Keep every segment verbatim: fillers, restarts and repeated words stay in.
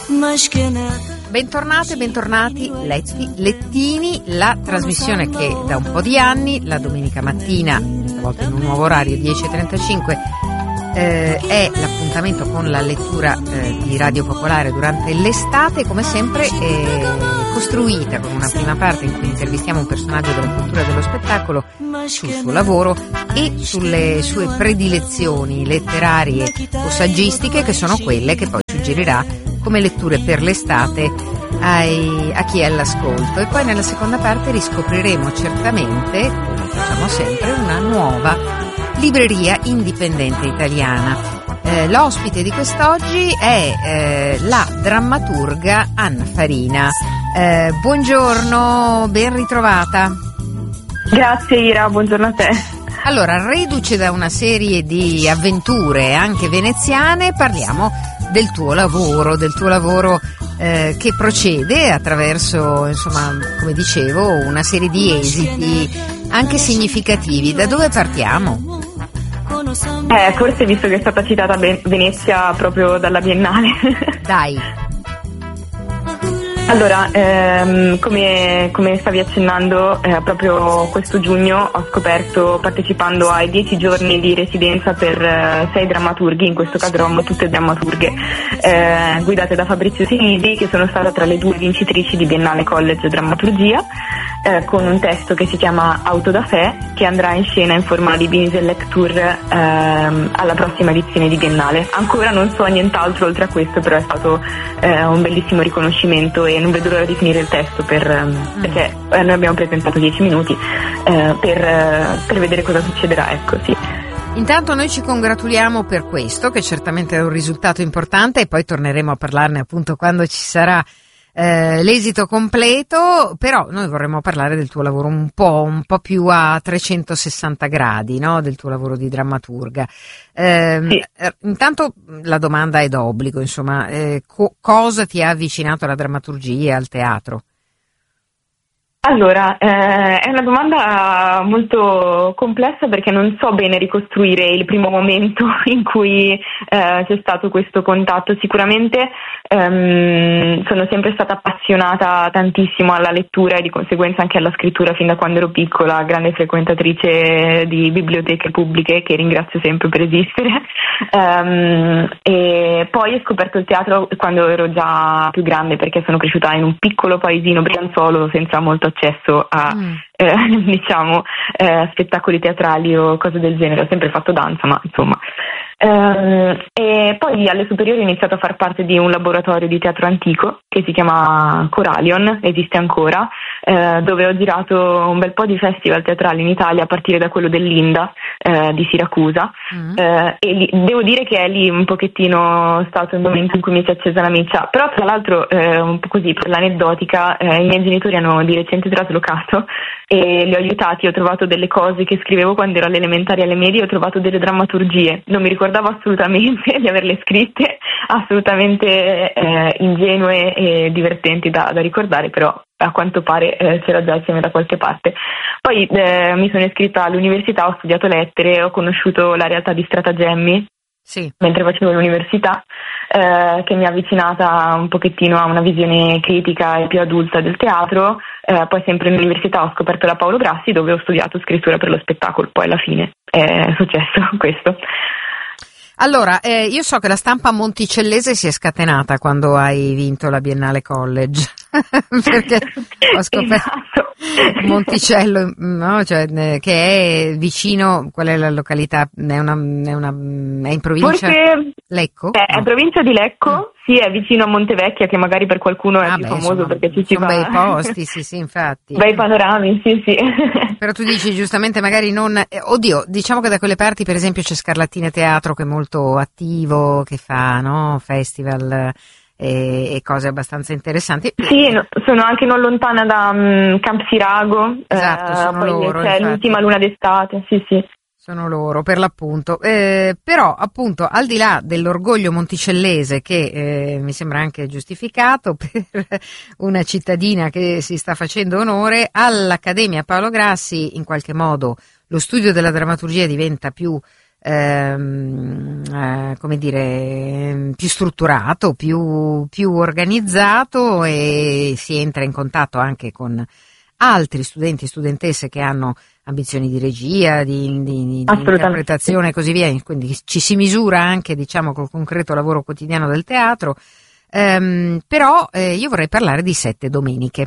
Bentornate, bentornati, letti, lettini, la trasmissione che da un po' di anni, la domenica mattina, questa volta in un nuovo orario, dieci e trentacinque, eh, è l'appuntamento con la lettura eh, di Radio Popolare durante l'estate, come sempre eh, costruita con una prima parte in cui intervistiamo un personaggio della cultura dello spettacolo sul suo lavoro e sulle sue predilezioni letterarie o saggistiche, che sono quelle che poi suggerirà come letture per l'estate ai, a chi è all'ascolto. E poi nella seconda parte riscopriremo certamente, come facciamo sempre, una nuova libreria indipendente italiana. Eh, l'ospite di quest'oggi è eh, la drammaturga Anna Farina. Eh, buongiorno, ben ritrovata. Grazie Ira, buongiorno a te. Allora, reduce da una serie di avventure anche veneziane, parliamo del tuo lavoro, del tuo lavoro eh, che procede attraverso, insomma, come dicevo, una serie di esiti anche significativi. Da dove partiamo? Eh, forse visto che è stata citata Venezia proprio dalla Biennale. Dai. Allora, ehm, come, come stavi accennando, eh, proprio questo giugno ho scoperto, partecipando ai dieci giorni di residenza per eh, sei drammaturghi, in questo caso eravamo tutte drammaturghe, eh, guidate da Fabrizio Sinisi, che sono stata tra le due vincitrici di Biennale College Drammaturgia, eh, con un testo che si chiama Auto da Fè, che andrà in scena in forma di Binge Lecture ehm, alla prossima edizione di Biennale. Ancora non so nient'altro oltre a questo, però è stato eh, un bellissimo riconoscimento e non vedo l'ora di finire il testo per, mm. perché eh, noi abbiamo presentato dieci minuti eh, per, eh, per vedere cosa succederà, ecco, sì. Intanto noi ci congratuliamo per questo, che certamente è un risultato importante, e poi torneremo a parlarne appunto quando ci sarà eh, l'esito completo. Però noi vorremmo parlare del tuo lavoro un po', un po' più a trecentosessanta gradi, no? Del tuo lavoro di drammaturga. Eh, sì. Intanto la domanda è d'obbligo, insomma, eh, co- cosa ti ha avvicinato alla drammaturgia, al teatro? Allora, eh, è una domanda molto complessa perché non so bene ricostruire il primo momento in cui eh, c'è stato questo contatto. Sicuramente ehm, sono sempre stata appassionata tantissimo alla lettura e di conseguenza anche alla scrittura fin da quando ero piccola, grande frequentatrice di biblioteche pubbliche, che ringrazio sempre per esistere. Um, e poi ho scoperto il teatro quando ero già più grande, perché sono cresciuta in un piccolo paesino brianzolo senza molto accesso a mm. eh, diciamo eh, spettacoli teatrali o cose del genere. Ho sempre fatto danza, ma insomma. Um, e poi alle superiori ho iniziato a far parte di un laboratorio di teatro antico che si chiama Coralion, esiste ancora, eh, dove ho girato un bel po' di festival teatrali in Italia, a partire da quello dell'Inda eh, di Siracusa. Mm. Eh, e lì, devo dire che è lì un pochettino stato il momento in cui mi si è accesa la miccia. Però tra l'altro, eh, un po' così per l'aneddotica, eh, i miei genitori hanno di recente traslocato e li ho aiutati. Ho trovato delle cose che scrivevo quando ero alle elementari e alle medie, ho trovato delle drammaturgie, non mi ricordavo assolutamente di averle scritte, assolutamente eh, ingenue e divertenti da, da ricordare, però a quanto pare eh, c'era già insieme da qualche parte. Poi eh, mi sono iscritta all'università, ho studiato lettere, ho conosciuto la realtà di Stratagemmi. Sì. Mentre facevo l'università, eh, che mi ha avvicinata un pochettino a una visione critica e più adulta del teatro. Eh, poi sempre in università ho scoperto la Paolo Grassi, dove ho studiato scrittura per lo spettacolo. Poi alla fine è successo questo. Allora, eh, io so che la stampa monticellese si è scatenata quando hai vinto la Biennale College, perché ho scoperto esatto. Monticello, no? Cioè, eh, che è vicino, qual è la località? È, una, è, una, è in provincia? Forse Lecco? È, no. È provincia di Lecco, mm. Sì, è vicino a Montevecchia, che magari per qualcuno è ah, più beh, famoso sono, perché ci si va. Sono bei posti, sì, sì, infatti. Bei panorami, sì, sì. Però tu dici giustamente magari non, eh, oddio, diciamo che da quelle parti per esempio c'è Scarlattina Teatro, che è molto attivo, che fa, no, festival e, e cose abbastanza interessanti. Sì, no, sono anche non lontana da um, Camp Sirago. Esatto, eh, sono poi loro. C'è infatti. l'ultima luna d'estate, sì, sì. Sono loro, per l'appunto. Eh, però, appunto, al di là dell'orgoglio monticellese, che eh, mi sembra anche giustificato per una cittadina che si sta facendo onore, all'Accademia Paolo Grassi, in qualche modo, lo studio della drammaturgia diventa più ehm, eh, come dire, più strutturato, più, più organizzato, e si entra in contatto anche con altri studenti e studentesse che hanno ambizioni di regia, di, di, di interpretazione e così via, quindi ci si misura anche, diciamo, col concreto lavoro quotidiano del teatro. Um, però eh, io vorrei parlare di Sette Domeniche.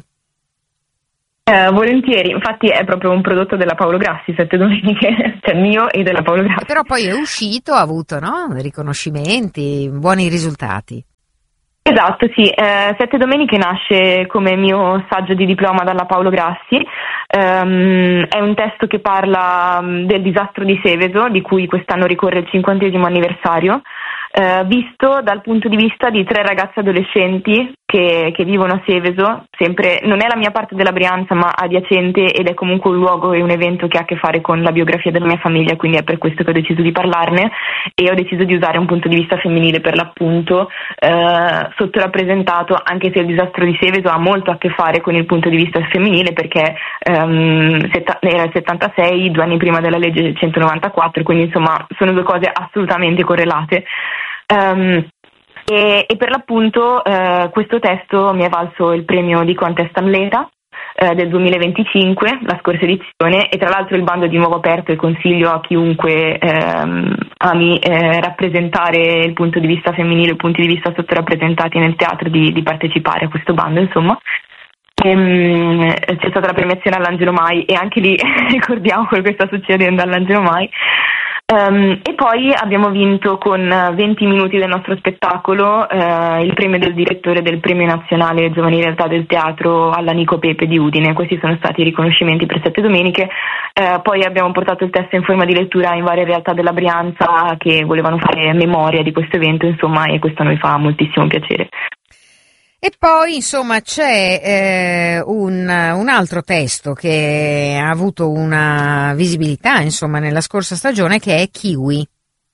Eh, volentieri, infatti è proprio un prodotto della Paolo Grassi, Sette Domeniche, cioè mio e della Paolo Grassi. Però poi è uscito, ha avuto, no, riconoscimenti, buoni risultati. Esatto, sì, eh, Sette Domeniche nasce come mio saggio di diploma dalla Paolo Grassi. Um, è un testo che parla um, del disastro di Seveso, di cui quest'anno ricorre il cinquantesimo anniversario, uh, visto dal punto di vista di tre ragazze adolescenti che, che vivono a Seveso. Sempre, non è la mia parte della Brianza, ma adiacente, ed è comunque un luogo e un evento che ha a che fare con la biografia della mia famiglia, quindi è per questo che ho deciso di parlarne, e ho deciso di usare un punto di vista femminile per l'appunto, uh, sottorappresentato, anche se il disastro di Seveso ha molto a che fare con il punto di vista femminile, perché um, setta, era il settantasei, due anni prima della legge centonovantaquattro, quindi insomma sono due cose assolutamente correlate. Um, e, e per l'appunto uh, questo testo mi è valso il premio di Contest Amleta uh, del duemilaventicinque, la scorsa edizione, e tra l'altro il bando è di nuovo aperto, e consiglio a chiunque um, ami eh, rappresentare il punto di vista femminile, i punti di vista sottorappresentati nel teatro, di, di partecipare a questo bando, insomma. E, um, c'è stata la premiazione all'Angelo Mai, e anche lì ricordiamo quello che sta succedendo all'Angelo Mai. Um, e poi abbiamo vinto con venti minuti del nostro spettacolo uh, il premio del direttore del Premio Nazionale Giovani Realtà del Teatro alla Nico Pepe di Udine. Questi sono stati i riconoscimenti per Sette Domeniche. Uh, poi abbiamo portato il testo in forma di lettura in varie realtà della Brianza che volevano fare memoria di questo evento, insomma, e questo a noi fa moltissimo piacere. E poi, insomma, c'è eh, un, un altro testo che ha avuto una visibilità, insomma, nella scorsa stagione, che è Kiwi.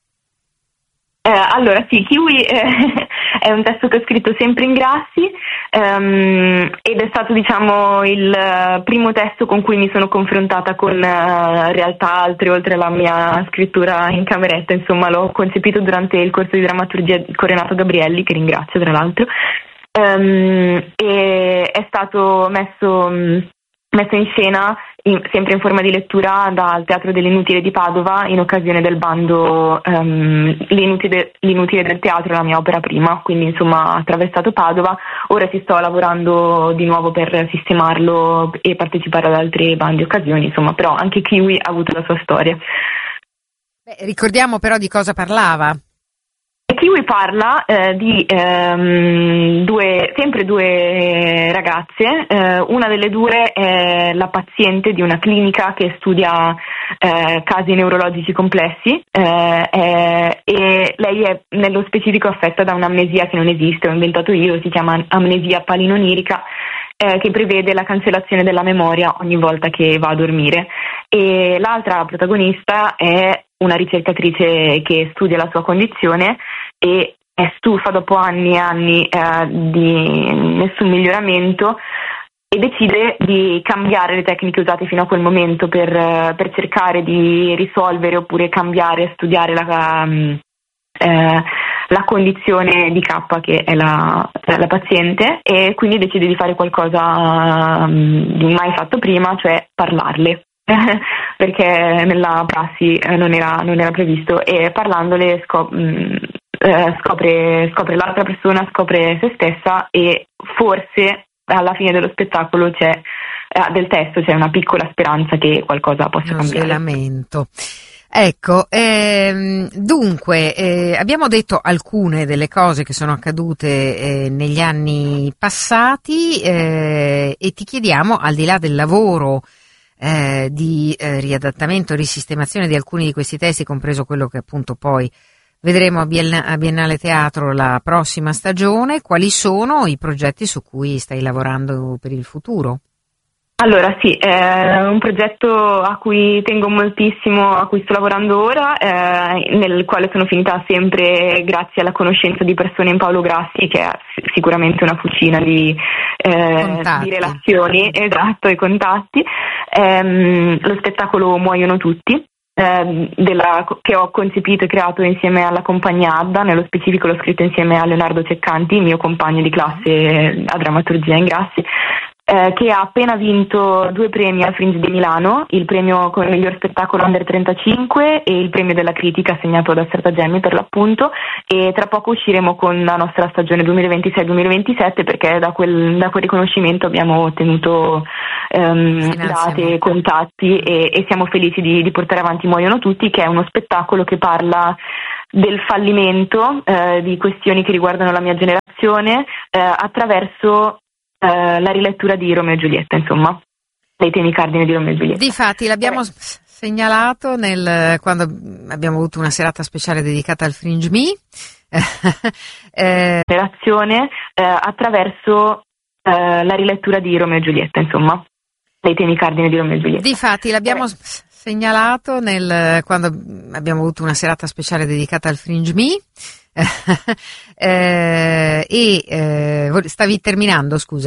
Eh, allora, sì, Kiwi eh, è un testo che ho scritto sempre in Grassi, um, ed è stato, diciamo, il primo testo con cui mi sono confrontata con uh, realtà altre, oltre alla mia scrittura in cameretta. Insomma, l'ho concepito durante il corso di drammaturgia con Renato Gabrielli, che ringrazio tra l'altro. Um, e è stato messo, um, messo in scena in, sempre in forma di lettura dal Teatro dell'Inutile di Padova, in occasione del bando um, L'inutile, L'Inutile del Teatro, la mia opera prima, quindi insomma ha attraversato Padova. Ora ci sto lavorando di nuovo per sistemarlo e partecipare ad altri bandi e occasioni, insomma, però anche Kiwi ha avuto la sua storia. Beh, ricordiamo però di cosa parlava. Kiwi parla eh, di ehm, due, sempre due ragazze. Eh, una delle due è la paziente di una clinica che studia eh, casi neurologici complessi, eh, eh, e lei è nello specifico affetta da un'amnesia che non esiste, ho inventato io, si chiama amnesia palinonirica, eh, che prevede la cancellazione della memoria ogni volta che va a dormire. E l'altra protagonista è una ricercatrice che studia la sua condizione e è stufa dopo anni e anni eh, di nessun miglioramento, e decide di cambiare le tecniche usate fino a quel momento per, per cercare di risolvere oppure cambiare, studiare la, eh, la condizione di K, che è la, la paziente, e quindi decide di fare qualcosa um, di mai fatto prima, cioè parlarle. Perché nella prassi eh, non, era, non era previsto, e parlandole scop- mh, eh, scopre, scopre l'altra persona, scopre se stessa, e forse alla fine dello spettacolo c'è eh, del testo c'è una piccola speranza che qualcosa possa non cambiare. Lamento. Ecco, ehm, dunque eh, abbiamo detto alcune delle cose che sono accadute eh, negli anni passati, eh, e ti chiediamo, al di là del lavoro Eh, di eh, riadattamento, risistemazione di alcuni di questi testi, compreso quello che appunto poi vedremo a, Bienn- a Biennale Teatro la prossima stagione, quali sono i progetti su cui stai lavorando per il futuro? Allora sì, è un progetto a cui tengo moltissimo, a cui sto lavorando ora, eh, nel quale sono finita sempre grazie alla conoscenza di persone in Paolo Grassi, che è sicuramente una fucina di, eh, di relazioni, esatto, e contatti. Ehm, lo spettacolo Muoiono tutti, eh, della, che ho concepito e creato insieme alla compagnia Adda, nello specifico l'ho scritto insieme a Leonardo Ceccanti, mio compagno di classe a drammaturgia in Grassi, eh, che ha appena vinto due premi al Fringe di Milano, il premio come miglior spettacolo under trentacinque e il premio della critica assegnato da Stratagemmi per l'appunto, e tra poco usciremo con la nostra stagione duemilaventisei duemilaventisette, perché da quel, da quel riconoscimento abbiamo ottenuto ehm, date, contatti e, e siamo felici di, di portare avanti Muoiono Tutti, che è uno spettacolo che parla del fallimento, eh, di questioni che riguardano la mia generazione, eh, attraverso la rilettura di Romeo e Giulietta, insomma, dei temi cardine di Romeo e Giulietta. Difatti l'abbiamo eh. segnalato nel, quando abbiamo avuto una serata speciale dedicata al Fringe Me, eh, relazione eh, attraverso eh, la rilettura di Romeo e Giulietta, insomma, dei temi cardine di Romeo e Giulietta. Difatti l'abbiamo eh. segnalato nel, quando abbiamo avuto una serata speciale dedicata al Fringe Me. eh, e eh, stavi terminando, scusa.